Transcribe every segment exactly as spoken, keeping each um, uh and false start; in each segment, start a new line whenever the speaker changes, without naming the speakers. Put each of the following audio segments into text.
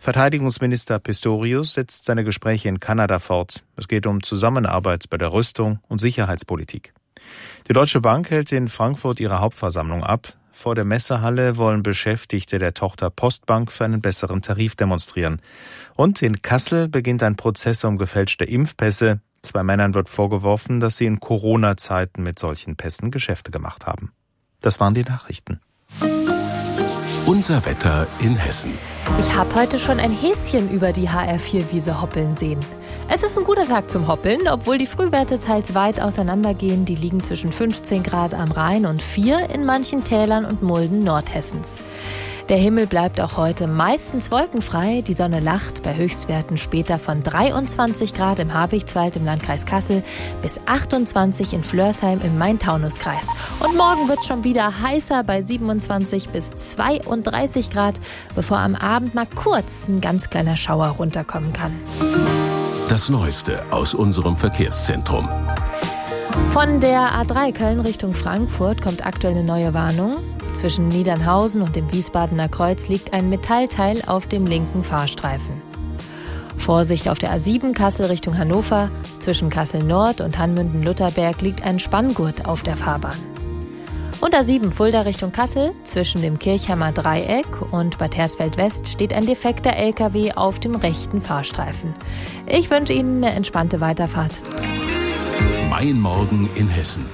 Verteidigungsminister Pistorius setzt seine Gespräche in Kanada fort. Es geht um Zusammenarbeit bei der Rüstung und Sicherheitspolitik. Die Deutsche Bank hält in Frankfurt ihre Hauptversammlung ab. Vor der Messehalle wollen Beschäftigte der Tochter Postbank für einen besseren Tarif demonstrieren. Und in Kassel beginnt ein Prozess um gefälschte Impfpässe. Zwei Männern wird vorgeworfen, dass sie in Corona-Zeiten mit solchen Pässen Geschäfte gemacht haben. Das waren die Nachrichten.
Unser Wetter in Hessen.
Ich habe heute schon ein Häschen über die H R vier Wiese hoppeln sehen. Es ist ein guter Tag zum Hoppeln, obwohl die Frühwerte teils weit auseinandergehen. Die liegen zwischen fünfzehn Grad am Rhein und vier in manchen Tälern und Mulden Nordhessens. Der Himmel bleibt auch heute meistens wolkenfrei. Die Sonne lacht bei Höchstwerten später von dreiundzwanzig Grad im Habichtswald im Landkreis Kassel bis achtundzwanzig in Flörsheim im Main-Taunus-Kreis. Und morgen wird es schon wieder heißer bei siebenundzwanzig bis zweiunddreißig Grad, bevor am Abend mal kurz ein ganz kleiner Schauer runterkommen kann.
Das Neueste aus unserem Verkehrszentrum.
Von der A drei Köln Richtung Frankfurt kommt aktuell eine neue Warnung. Zwischen Niedernhausen und dem Wiesbadener Kreuz liegt ein Metallteil auf dem linken Fahrstreifen. Vorsicht auf der A sieben Kassel Richtung Hannover. Zwischen Kassel Nord und Hanmünden-Lutherberg liegt ein Spanngurt auf der Fahrbahn. Und A sieben Fulda Richtung Kassel. Zwischen dem Kirchheimer Dreieck und Bad Hersfeld West steht ein defekter L K W auf dem rechten Fahrstreifen. Ich wünsche Ihnen eine entspannte Weiterfahrt.
Mein Morgen in Hessen.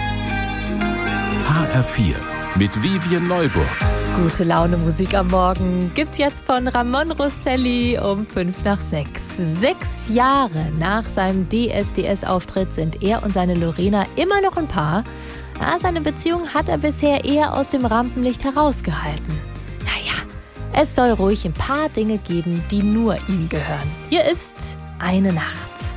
H R vier mit Vivian Neuburg.
Gute Laune Musik am Morgen gibt's jetzt von Ramon Rosselli um fünf nach sechs. Sechs Jahre nach seinem D S D S-Auftritt sind er und seine Lorena immer noch ein Paar. Ja, seine Beziehung hat er bisher eher aus dem Rampenlicht herausgehalten. Naja, es soll ruhig ein paar Dinge geben, die nur ihm gehören. Hier ist Eine Nacht.